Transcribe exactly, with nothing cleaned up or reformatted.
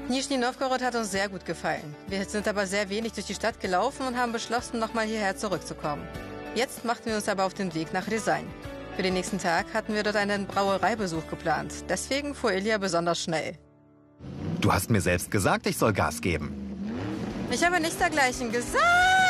Nischni Nowgorod hat uns sehr gut gefallen. Wir sind aber sehr wenig durch die Stadt gelaufen und haben beschlossen, nochmal hierher zurückzukommen. Jetzt machten wir uns aber auf den Weg nach Rjasan. Für den nächsten Tag hatten wir dort einen Brauereibesuch geplant. Deswegen fuhr Ilya besonders schnell. Du hast mir selbst gesagt, ich soll Gas geben. Ich habe nichts dergleichen gesagt.